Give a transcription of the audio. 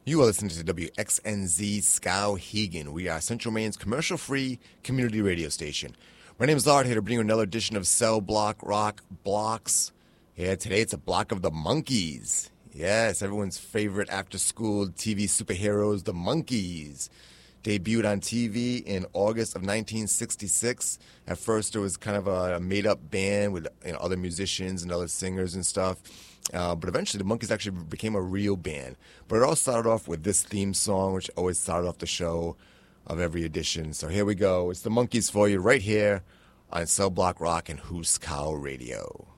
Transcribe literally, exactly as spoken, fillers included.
You are listening to W X N Z Skowhegan. We are Central Maine's commercial-free community radio station. My name is Lard, here to bring you another edition of Cell Block Rock Blocks. Yeah, today it's a block of the Monkees. Yes, everyone's favorite after-school T V superheroes, the Monkees. Debuted on T V in August of nineteen sixty-six. At first, it was kind of a made-up band with you know, other musicians and other singers and stuff. Uh, but eventually, the Monkees actually became a real band. But it all started off with this theme song, which always started off the show of every edition. So here we go. It's the Monkees for you right here on Cell Block Rock and Who's Cow Radio.